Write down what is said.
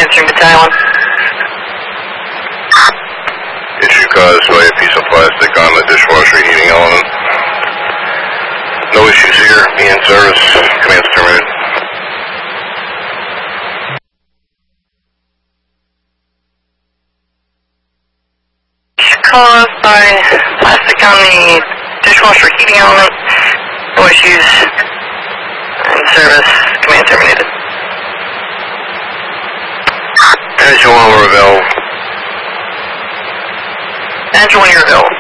answering battalion. Issue caused by a piece of plastic on the dishwasher heating element. No issues here. Be in service. Command's terminated. Caused by plastic on the dishwasher heating element. No issues. In service. Command terminated. Engine 1 Ravel. Engine 1 available.